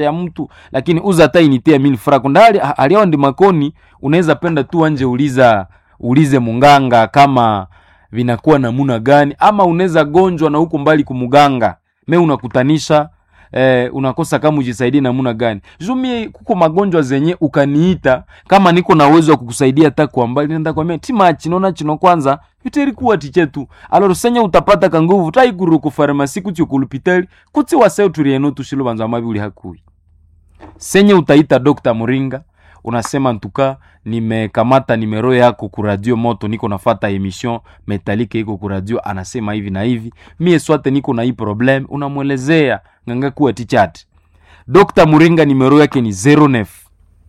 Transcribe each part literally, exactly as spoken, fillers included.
ya mtu, lakini uza hata inite ya mille francs ndali aliao ndi makoni. Unaweza penda tu anje uliza ulize munganga kama vinakuwa namuna gani, ama unaweza gonjwa na huko mbali kumuganga me unakutanisha eh, unakosa kama ujisaidie namuna gani. Jumie kuko magonjwa zenye ukaniita kama niko na uwezo wa kukusaidia hata kwa mbali, nenda kwa mimi tima chinona chino kwanza yuteri kuwa tichetu aloro senya utapata kanguvu taiguru ku pharmacy kuti kulupitali kuti waseo turieno tushilo banza mabuli hakui senye utaita Doctor Muringa unasema ntuka nimekamata nimero yako ku radio moto niko nafata emission metalike iko ku radio anasema hivi na hivi mie swate niko na hii problem unamuelezea nganga kuwa tichat. Doctor Muringa nimero yake ni zero neuf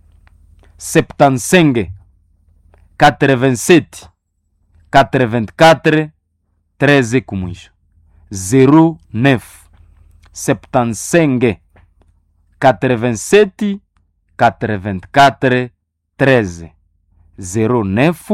soixante-quinze quatre-vingt-sept quatre-vingt-quatre treize kumwisho zero neuf soixante-quinze quatre-vingt-sept quatre-vingt-quatre treize zero neuf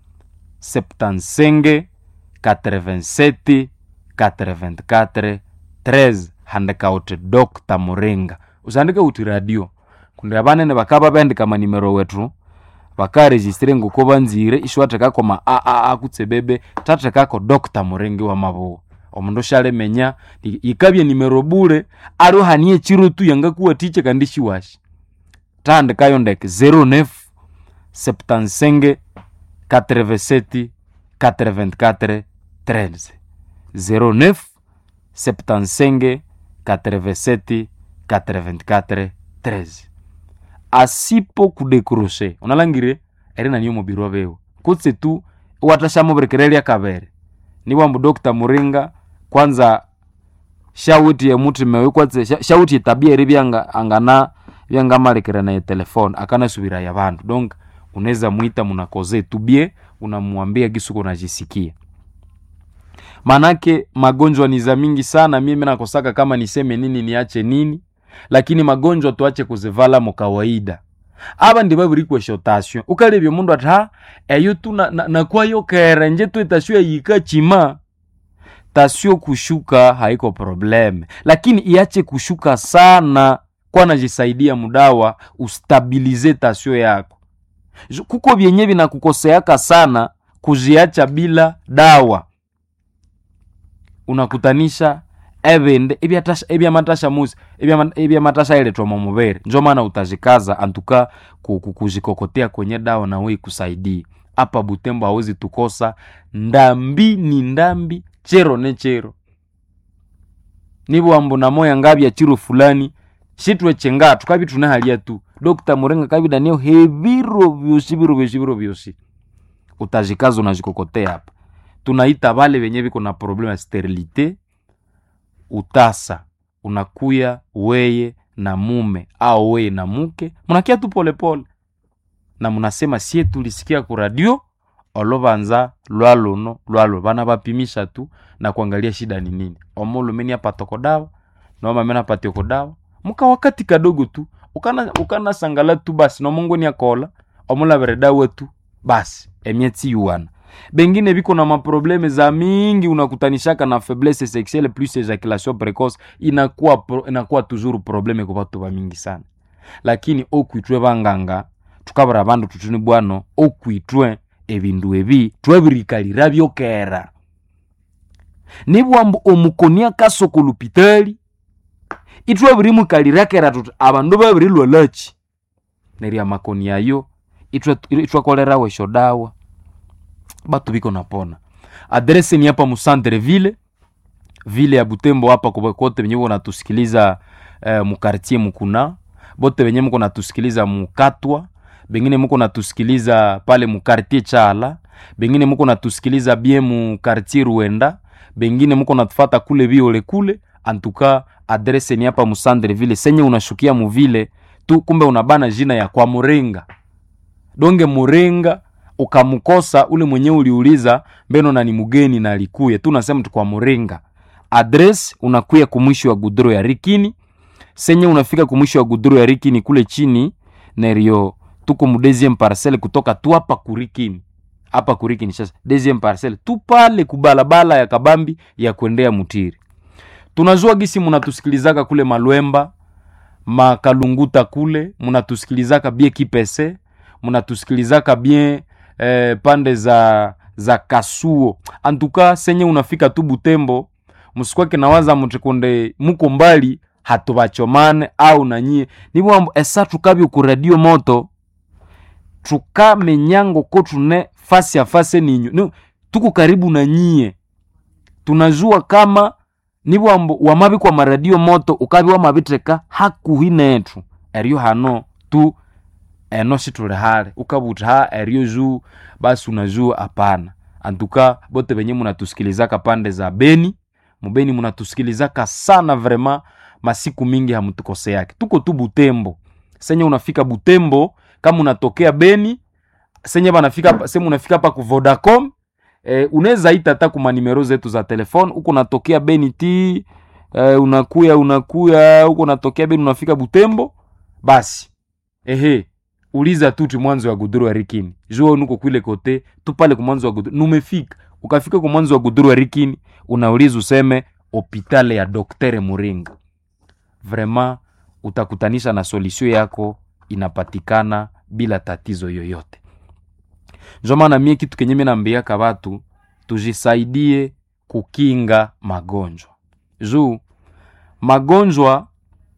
soixante-quinze quatre-vingt-sept quatre-vingt-quatre treize handika uti Doctor Muringa usandika uti radio kundi abanene bakaba bandika manimero wetu baka registre nguko banzire ishwate kako ma a a a kutsebebe tate kako Doctor Muringa wa mabo omundo shale menya ikabye nimero bure aro hanie chirutu yanga kuwa tiche kandishi washi tande kayo ndeke zero neuf soixante-quinze quatre-vingt-sept quatre-vingt-quatre treize zero neuf soixante-quinze quatre-vingt-sept quatre-vingt-quatre treize asipo kudekroche unalangire erena niyo mobiro beo kutse tu watashamo brekerelia kabere ni wambu Doctor Muringa kwanza shauti ya mutu mewe kwatse shauti tabia eribyanga angana byanga malekera na telefone akana subira ya bantu donc unaweza muita munakoze tubie unamwambia gisuko najisikia. Manake magonjwa ni za mingi sana mimi nakosaka kama niseme nini niache nini, lakini magonjwa tuache kuzivala mu kawaida. Aba ndi babiri kwa shotation ukalebye mundu ata eyo tu na, na, na kwa yo kere nje tu itashuya yika chima tasio kushuka haiko problem, lakini iache kushuka sana kwa najisaidia mudawa ustabilize tasio yako. Kuko byenye bina kukoseaka sana kuziacha bila dawa unakutanisha evende ebya tasha ebya matasha muzi ebya ebya matasha ile toma mubere njo maana utazikaza antuka kukuzikokotea kwenye dawa na wewe kusaidia. Hapa Butembo hawezi tukosa ndambi ni ndambi chero ne chero nibo ambo na moya ngabya chiro fulani shitwe chenga tukabi tunahalia tu Doctor Muringa kabida neo hebiro byosibiro byosibiro byosi utazikaza unazikokotea hapa. Tunaita wale wenye biko na problem ya sterilite utasa unakuya weye na mume au weye na muke munakia tu pole pole na munasema sie tulisikia ku radio olobanza lwalo no lwalo bana bapimisha tu na kuangalia shida ni nini omolo meni hapa toko dawa na mama mena patio dawa muka wakati kadogo tu ukana ukana sangala tu basi no Mungu ni akola omola bereda wetu basi emieti yuana. Bengine biko na maprobleme za mingi unakutanishaka na faiblesse sexuelle plus ejaculation précoce inakuwa pro, inakuwa toujours probleme kwa watu wa mingi sana. Lakini okuitwe banganga tukabara bandu tutuni bwano okuitwe ebindu ebi twebirikalira byokera nibwambu omukonia kaso ku lupitali itwe biri mukalira kera tut abandu babiri lwalachi neria makoni ayo itwe itwe kolera we shodawa batu biko napona. Adresse ni hapa mu centre ville ville ya Butembo hapa kwa kote wenyewe wanatusikiliza eh, mu quartier mukuna bote wenyewe mko natusikiliza mu Katwa, bengine mko natusikiliza pale mu quartier Chala, bengine mko natusikiliza bien mu quartier Ruenda, bengine mko natufuata kule biole kule. Antuka adresse ni hapa mu centre ville senye unashukia mu ville tu kumbe unabana jina ya kwa Muringa donge Muringa ukamukosa ule mwenyewe uliuliza mbeno na ni mugeni na alikuye tu nasema tu kwa Muringa. Address unakuya kumwisho wa gudro ya Rikini senye unafika kumwisho wa gudro ya Rikini kule chini nerio tuko mu deuxième parcelle kutoka tu hapa kurikini hapa kurikini sasa deuxième parcelle tu pale kubalabala ya kabambi ya kuendea Mutiri. Tunajua gisi mnatusikilizaka kule Malwemba makalunguta kule, munatusikilizaka bien Kipese, munatusikilizaka bien eh, pande za za Kasuo. Antuka senye unafika tu Butembo, musikwake nawaza mutikonde muko mbali hatubachomane au nanyie. Nibo esa tukabi ku radio moto tukame nyango ko tune fasi ya fasi ninyo. No, tuko karibu na nyie. Tunajua kama nibo ambo wamabi kwa maradio moto ukabi wa mabiteka hakuhinetu. Eriyo hano tu eno situle hale ukabuta eriyo juu basi unajua hapana. Antuka bote benye munatusikilizaka pande za Beni, mubeni munatusikilizaka sana vraiment masiku mingi hamutukose yake. Tuko tu Butembo. Senye unafika Butembo kama unatokea Beni, senye banafika sema unafika hapa ku Vodacom, eh, unaweza ita hata kuma numero zetu za telefone. Uko natokea Beni ti eh, unakuya unakuya uko natokea Beni unafika Butembo, basi ehe uliza tu mwanzo wa Guduru wa Rikini. Jua nuko kule kote tu pale kwa mwanzo wa Guduru. Numefika. Ukafika kwa mwanzo wa Guduru wa Rikini, unauliza useme hospitali ya Daktari Muringa. Vraiment utakutanisha na solution yako inapatikana bila tatizo yoyote. Ndio maana mimi kitu kenye mimi naambia kwa watu tujisaidie kukinga magonjwa. Juu magonjwa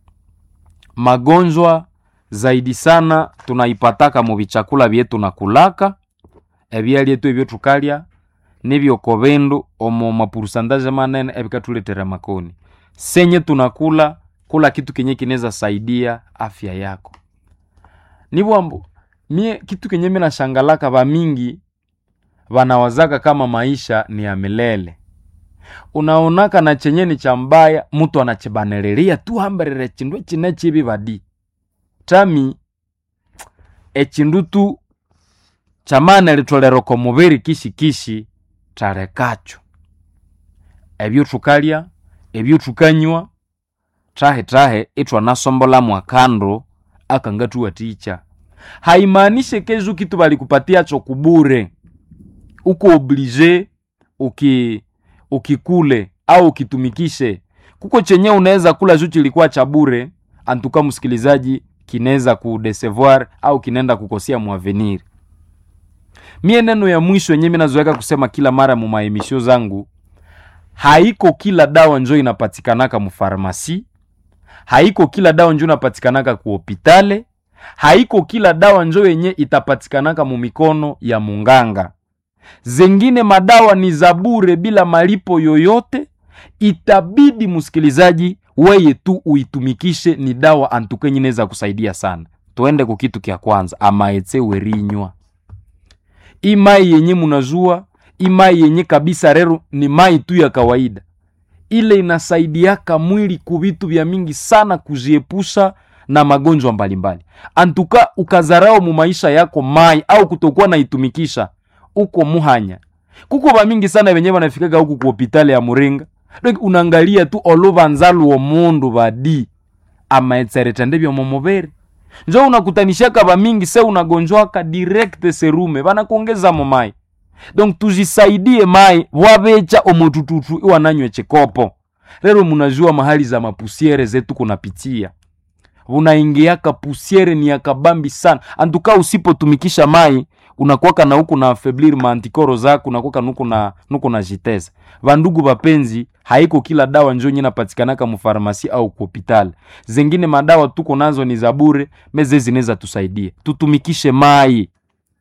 magonjwa zaidi sana tunaipataka mu bichakula byetu na kulaka ebyali etu ebyo tukalya nebyo kobendo omo mapurusandaje manene ebikatuletera makoni. Senye tunakula kula kitu kenye kineza saidia afya yako. Nibo ambo mie kitu kenye mimi nashangalaka ba mingi wanawazaka kama maisha ni ya milele. Unaonaka na chenye ni cha mbaya mtu anachibaneleria tu hamberere chindwe chine chibi badi. Tami echindutu chamana litolero ko mubiri kishi kishi tarekacho. Ebyo tukalya, ebyo tukanywa, trahe trahe itwa nasombola mwakando akangatu waticha. Haimaanishe kezu kitu bali kupatia chokubure. Uko oblige uki ukikule au ukitumikishe. Kuko chenye unaweza kula juchi ilikuwa cha bure, antuka msikilizaji kineza kudesevoir au kinenda kukosia muavenir. Mie neno ya mwisho yenye mimi nazoeka kusema kila mara mu maemisho zangu, haiko kila dawa njoo inapatikanaka mu farmasi, haiko kila dawa njoo inapatikanaka ku hospitali, haiko kila dawa njoo yenye itapatikanaka mu mikono ya munganga. Zengine madawa ni za bure bila malipo yoyote, itabidi msikilizaji weye tu uitumikishe. Ni dawa antuke nyineza kusaidia sana. Tuende kwa kitu kia kwanza, amaetse werinywa. Imai yenye munajua, imai yenye kabisa rero ni mai tu ya kawaida. Ile inasaidiaka mwili kuvitu vya mingi sana kujiepusha na magonjwa mbalimbali. Antuka ukazarao mu maisha yako mai au kutokuwa na itumikisha, uko muhanya. Kuko ba mingi sana wenyewe wanafikaga huku kwa hospitali ya Muringa. Like unangalia tu olova nzalu wa mundu badi ama etseretande byo momobere. Njoo unakutanishaka ba mingi se unagonjwaka direct serume bana kuongeza momai. Donc tujisaidie mai wabecha omotututu iwananywe chekopo. Lero munajua mahali za mapusiere zetu kunapitia. Unaingiaka pusiere ni yakabambi sana. Antuka usipotumikisha mai unakuwaka na huku na afeblir mantikoro zako, unakuwaka nuku na nuku na jiteza. Vandugu bapenzi, haiko kila dawa njoo nyina patikanaka mu farmasi au ku hospitali. Zengine madawa tuko nazo ni za bure, meze zineza tusaidie. Tutumikishe mai.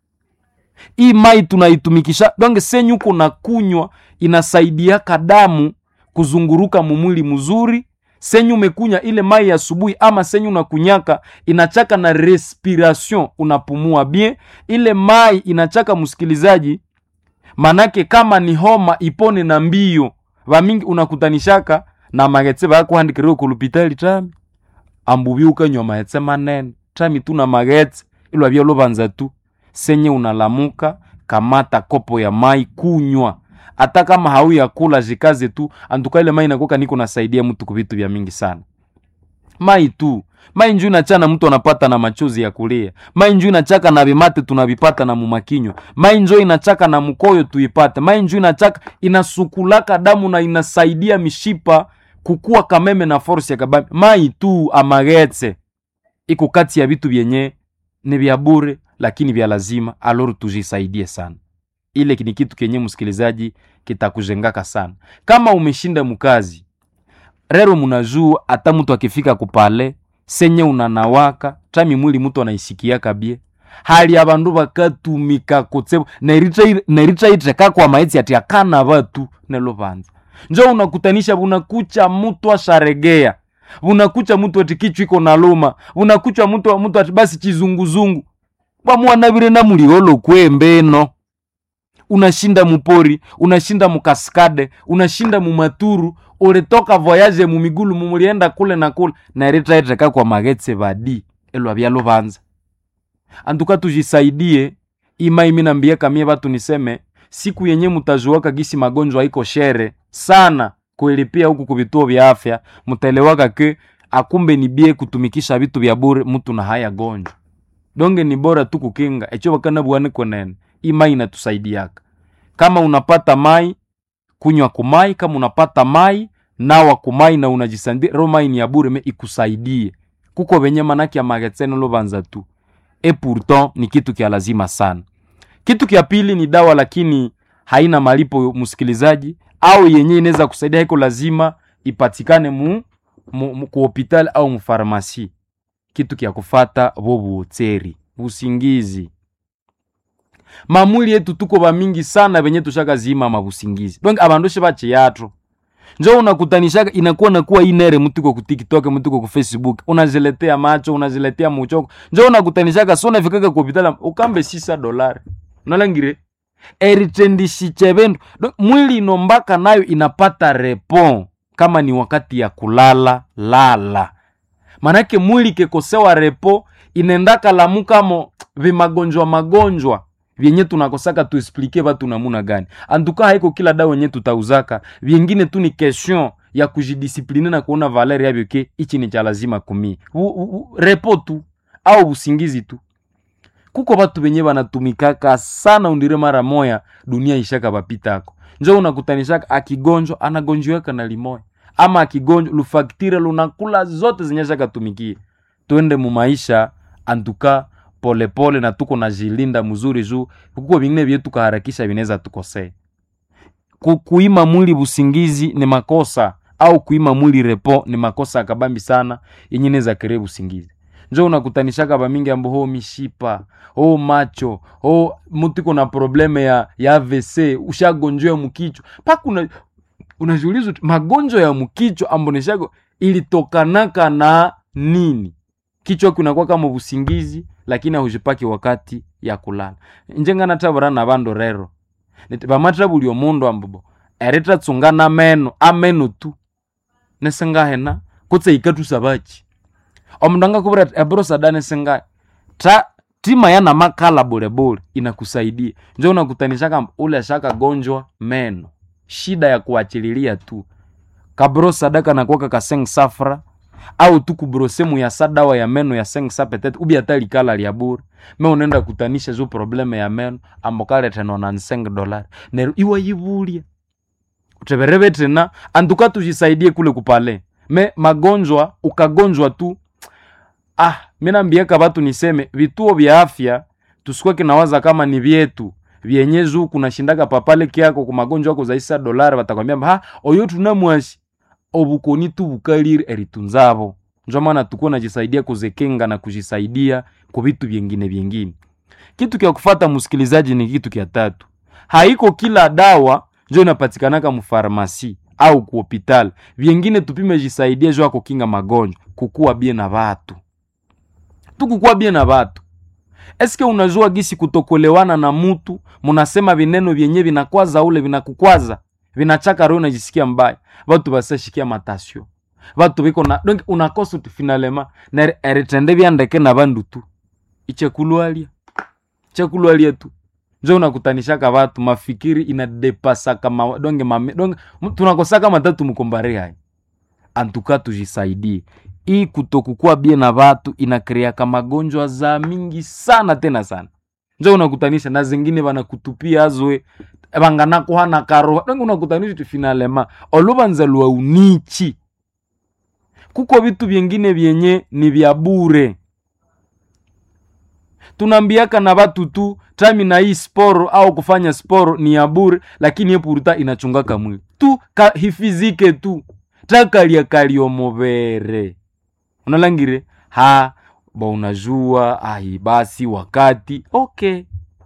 Hii mai tunaitumikisha, donge senyu kuna kunywa inasaidia damu kuzunguruka mumwili mzuri. Senyu umekunya ile mai ya asubuhi ama senyu unakunyaka inachaka na respiration, unapumua bien. Ile mai inachaka msikilizaji, manake kama ni homa ipone na mbio. Vamingi unakutanishaka na magetse bako handikiro ku hospitali tami. Ambubi ukanywa maetse manene. Tami tuna magetse ilo bya lobanza tu. Senye unalamuka kamata kopo ya mai kunywa. Hata kama hau ya kula jikaze tu, antuka ile mai inakuwa niko nasaidia mtu kuvitu vya mingi sana. Mai tu, mai njoo inachana mtu anapata na machozi ya kulia. Mai njoo inachaka na bimate tunavipata na mumakinyo. Mai njoo inachaka na mkoyo tuipate. Mai njoo inachaka inasukulaka damu na inasaidia mishipa kukua kameme na force ya kabambi mai tu amagetse iko kati ya vitu vyenye ni vya bure lakini vya lazima. Aloro tujisaidie sana. Ile ni kitu kenye msikilizaji kitakujengaka sana. Kama umeshinda mkazi rero munajua hata mtu akifika kupale senye unanawaka tami mwili mtu anaisikia kabie hali abandu bakatumika kutsebo na irita na irita iteka kwa maiti ati akana batu nelo banza njo unakutanisha unakucha mtu asharegea unakucha mtu ati kichwa iko na luma unakucha mtu mtu ati basi kizunguzungu kwa mwana vile na muliolo kwembeno unashinda mupori unashinda mukaskade unashinda mumaturu ulitoka voyage mu migulu mulienda kule na kule na irita iteka kwa magetse badi elo abyalo banza. Antuka tujisaidie. Ima imi nambia kamie batu niseme siku yenye mutajuaka gisi magonjwa iko shere sana kuelipia huku kubituo vya afya mutaelewaka ke akumbe ni bie kutumikisha vitu vya bure mtu na haya gonjwa. Donge ni bora tu kukinga echo wakana buwane konene. Ima inatusaidiaka. Kama unapata mai kunywa kumai, kama unapata mai nawa kumai na unajisandi roma ini ya bure me ikusaidie. Kuko venye manaki ya magetseno lo banza tu. E pourtant ni kitu kia lazima sana. Kitu kia pili ni dawa lakini haina malipo msikilizaji au yenye inaweza kusaidia hiko lazima ipatikane mu, mu, mu ku hospital au mu pharmacie. Kitu kia kufata bobu oteri, usingizi. Mamuli yetu tuko ba mingi sana benye tushaka zima mabusingizi. Donc abandoshe bache yatro. Njo unakutanisha inakuwa nakuwa inere mtu kwa TikTok mtu kwa Facebook unaziletea macho unaziletea muchoko njo unakutanisha sona fikaka kwa hospitali ukambe sisa dolari unalangire eritendishi chebendo mwili inombaka nayo inapata repon kama ni wakati ya kulala lala manake mwili kekosewa repo inendaka lamuka mo vimagonjwa magonjwa vyenye tunakosaka tu explique watu namuna gani. Antuka haiko kila dawa yenye tutauzaka. Vingine tu ni question ya kujidiscipline na kuona valeur ya bioke ichi ni cha lazima kumi. U, u, u, repo tu au usingizi tu. Kuko watu wenye wanatumikaka sana undire mara moya dunia ishaka bapita ako. Njo unakutanishaka akigonjwa anagonjweka na limoya. Ama akigonjwa lufaktire lunakula zote zenye shaka tumikie. Tuende mu maisha antuka pole pole na tuko na jilinda mzuri juu kuko vingine vyetu kaharakisha vinaweza tukosea. Kuima mwili busingizi ni makosa au kuima mwili repo ni makosa kabambi sana yenye inaweza kere busingizi. Njo unakutanishaka ba mingi ambo ho mishipa, ho macho, ho mtu iko na probleme ya ya A V C, ushagonjwa mkichwa. Paka una unajiuliza magonjwa ya mkichwa ambo nishago ilitokanaka na nini? Kichwa kunakuwa kama busingizi lakini hujipaki wakati ya kulala. Njenga natabara na bando rero. Bamatra buli omundo ambobo. Ereta tsungana meno, ameno tu. Nesenga hena kutse ikatu sabachi. Omndanga kubra ebro sadane senga. Ta tima yana makala bole bole inakusaidia. Njoo unakutanisha kama ule shaka gonjwa meno. Shida ya kuachililia tu. Kabro sadaka na kuweka kaseng safra au tu kubrosemu ya sadawa ya meno ya cinq cents peut-être ubi atali kala ya bure me unaenda kutanisha zo probleme ya meno ambokale tano na cinq dollars nero iwa yibulia uteberebe tena antuka tujisaidie kule kupale me magonjwa ukagonjwa tu ah mimi naambiaka watu niseme vituo vya afya tusikweke nawaza kama ni vyetu vyenyezu kuna shindaka papale kiako kwa magonjwa yako zaisa dolari watakwambia ha oyo tunamwashi obukoni tu bukaliri eritunzabo. Njo maana tuko najisaidia kuzekenga na kujisaidia kwa vitu vingine vingine. Kitu kia kufuata msikilizaji ni kitu kia tatu. Haiko kila dawa njo inapatikanaka mu pharmacie au ku hospital. Vingine tupime jisaidia jo kukinga magonjwa, kukua bien na watu. Tukukua bien na watu. Eske unajua gisi kutokolewana na mtu, munasema vineno vyenye vinakwaza ule vinakukwaza. Vinachaka roho unajisikia mbaya. Watu basashikia matasio. Watu biko na donc unakosa tu finalement na eretende byandeke na bandu tu. Iche kulualia. Iche kulualia tu. Njo unakutanishaka watu mafikiri inadepasa kama donge mame donge tunakosaka matatu mkombare hai. Antuka tujisaidie. Hii kutokukua bien na watu inakrea kama magonjwa za mingi sana tena sana. Njo unakutanisha na zingine wanakutupia azwe bangana kuhana karo donge unakutanisha tu finalema olubanza lwa unichi kuko vitu vingine vyenye ni vya bure. Tunambiaka na watu tu tami na hii sporo au kufanya sporo ni ya bure, lakini ye puruta inachungaka mwili tu ka hifizike tu takalia kalio mobere unalangire ha ba unajua ai basi wakati okay.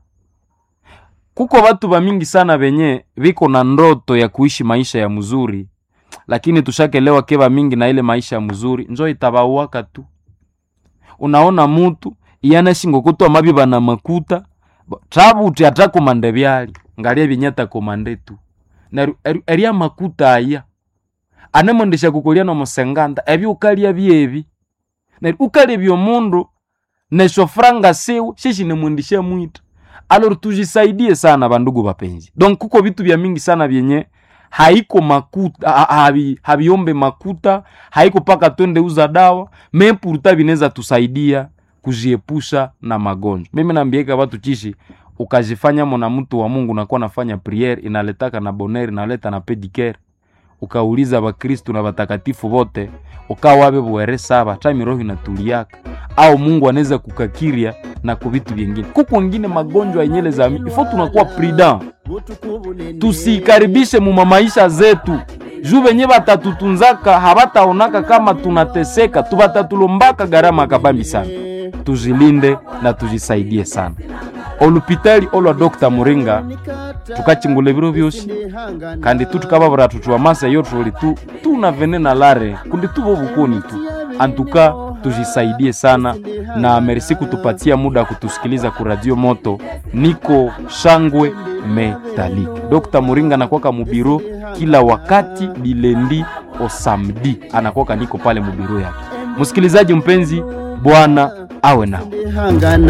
Kuko watu ba mingi sana venye viko na ndoto ya kuishi maisha ya mzuri, lakini tushakelewa keba mingi na ile maisha ya mzuri njo itabawaka tu. Unaona mtu iyana shingo kutoa mabiba na makuta trabu uti atako mande byali ngalia binyata komande tu na eria makuta aya anemondesha kukolia no musenganda ebi ukalia byebi na ukalia byo mundu nesho franga seu shishi nemundisha mwita. Alors tujisaidie sana bandugu bapenzi. Donc kuko vitu vya mingi sana vyenye haiko makuta habi habiombe makuta, haiko paka twende uza dawa, mais pourtant vinaweza tusaidia kujiepusha na magonjwa. Mimi naambieka watu chishi ukajifanya mwana mtu wa Mungu na kuwa nafanya priere inaletaka na bonheur, inaleta na pedicure. Ukauliza ba Kristo na batakatifu wote, ukawabe bwere saba time roho inatuliaka au Mungu anaweza kukakiria na kwa vitu vingine. Kuko wengine magonjwa yenyele za ifo tunakuwa prudent. Tusikaribishe mu maisha zetu. Juu venye batatutunzaka habataonaka kama tunateseka, tubatatulombaka gharama kabambi sana. Tujilinde na tujisaidie sana. Olupitali olwa Doctor Muringa tukachingule biro byoshi kandi tutukababura tutuwa masa yotroli tu tuna venena lare kundi tubo bukoni tu. Antuka tujisaidie sana na merci kutupatia muda kutusikiliza ku Radio Moto. Niko Shangwe Metallique. Doctor Muringa anakuwa mubiro kila wakati bilendi o samedi anakuwa niko pale mubiro yake. Msikilizaji mpenzi, Bwana awe nao.